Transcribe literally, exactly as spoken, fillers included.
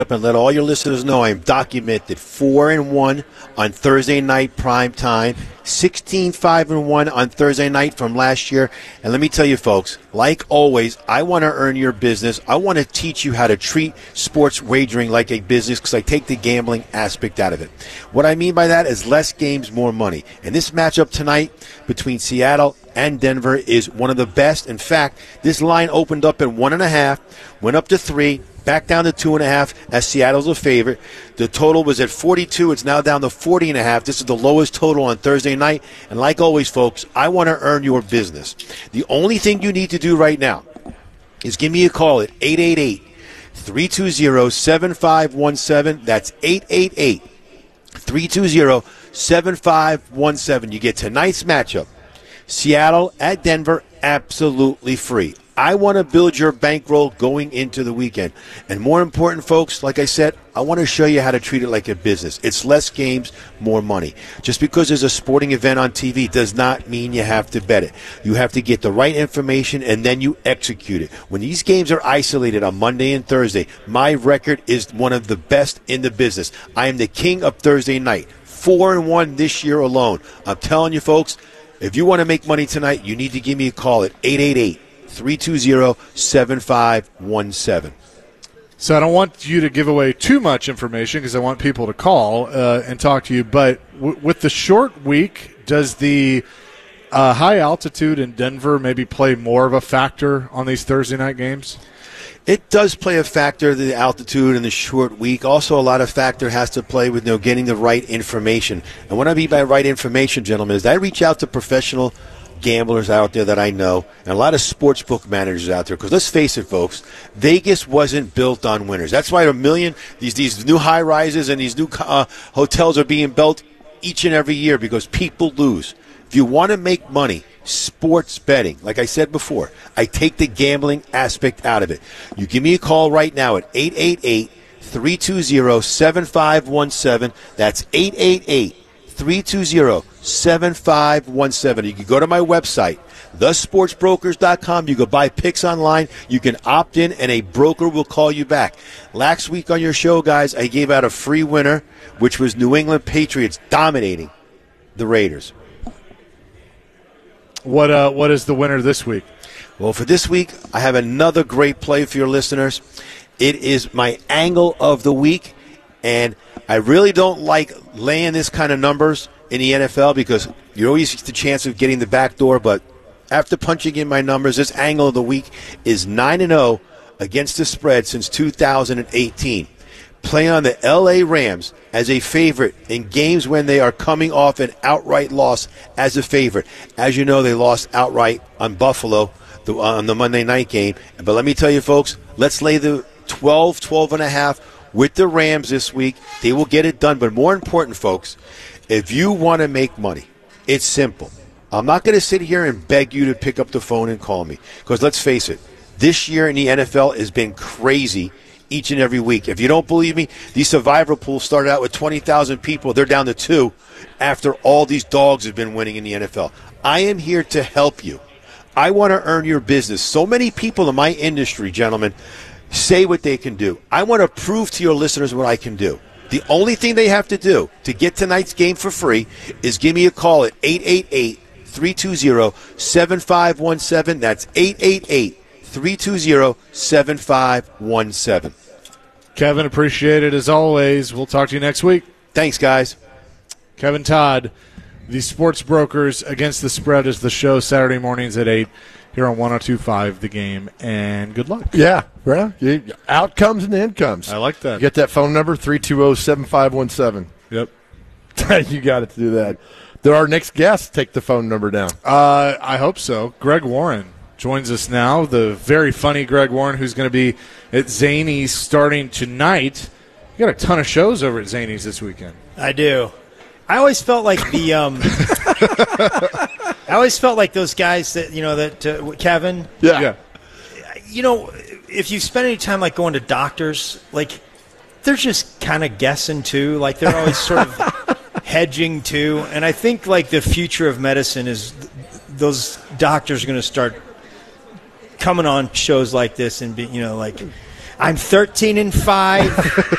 and let all your listeners know I am documented four and one on Thursday night prime time, sixteen five and one on Thursday night from last year. And let me tell you, folks, like always, I want to earn your business. I want to teach you how to treat sports wagering like a business because I take the gambling aspect out of it. What I mean by that is less games, more money. And this matchup tonight between Seattle and Denver is one of the best. In fact, this line opened up at one and a half, went up to three, back down to two and a half as Seattle's a favorite. The total was at forty-two. It's now down to forty and a half. This is the lowest total on Thursday night. And like always, folks, I want to earn your business. The only thing you need to do right now is give me a call at eight eight eight, three two zero, seven five one seven. That's eight eight eight, three two zero, seven five one seven. You get tonight's matchup. Seattle at Denver, absolutely free. I want to build your bankroll going into the weekend. And more important, folks, like I said, I want to show you how to treat it like a business. It's less games, more money. Just because there's a sporting event on T V does not mean you have to bet it. You have to get the right information, and then you execute it. When these games are isolated on Monday and Thursday, my record is one of the best in the business. I am the king of Thursday night. Four and one this year alone. I'm telling you, folks, if you want to make money tonight, you need to give me a call at eight eight eight, three two zero, seven five one seven. So I don't want you to give away too much information because I want people to call uh, and talk to you. But w- with the short week, does the uh, high altitude in Denver maybe play more of a factor on these Thursday night games? It does play a factor, the altitude and the short week. Also, a lot of factor has to play with you know, getting the right information. And what I mean by right information, gentlemen, is I reach out to professional gamblers out there that I know and a lot of sportsbook managers out there. Because let's face it, folks, Vegas wasn't built on winners. That's why a million, these, these new high-rises and these new uh, hotels are being built each and every year because people lose. If you want to make money, sports betting, like I said before, I take the gambling aspect out of it. You give me a call right now at eight eight eight, three two zero, seven five one seven. That's eight eight eight, three two zero, seven five one seven. You can go to my website, the sports brokers dot com. You can buy picks online. You can opt in, and a broker will call you back. Last week on your show, guys, I gave out a free winner, which was New England Patriots dominating the Raiders. What uh, what is the winner this week? Well, for this week, I have another great play for your listeners. It is my angle of the week, and I really don't like laying this kind of numbers in the N F L because you always get the chance of getting the back door, but after punching in my numbers, this angle of the week is nine and oh against the spread since two thousand eighteen. Play on the L A Rams as a favorite in games when they are coming off an outright loss as a favorite. As you know, they lost outright on Buffalo the, on the Monday night game. But let me tell you, folks, let's lay the twelve, twelve and a half with the Rams this week. They will get it done. But more important, folks, if you want to make money, it's simple. I'm not going to sit here and beg you to pick up the phone and call me. Because let's face it, this year in the N F L has been crazy each and every week. If you don't believe me, these survivor pools started out with twenty thousand people. They're down to two after all these dogs have been winning in the N F L. I am here to help you. I want to earn your business. So many people in my industry, gentlemen, say what they can do. I want to prove to your listeners what I can do. The only thing they have to do to get tonight's game for free is give me a call at eight eight eight, three two zero, seven five one seven. That's eight eight eight, three two zero, seven five one seven. Kevin, appreciate it as always. We'll talk to you next week. Thanks, guys. Kevin Todd, the Sports Brokers Against the Spread is the show Saturday mornings at eight here on one oh two point five The Game. And good luck. Yeah, well, outcomes and incomes. I like that. You get that phone number, three two zero, seven five one seven. Yep. You got it to do that. There, our next guest, take the phone number down. Uh, I hope so. Greg Warren joins us now, the very funny Greg Warren, who's going to be at Zany's starting tonight. You got a ton of shows over at Zany's this weekend. I do. I always felt like the um, I always felt like those guys that you know that uh, Kevin. Yeah. yeah. You know, if you spend any time like going to doctors, like they're just kind of guessing too. Like they're always sort of hedging too. And I think like the future of medicine is th- those doctors are going to start coming on shows like this and be, you know, like, I'm thirteen and five.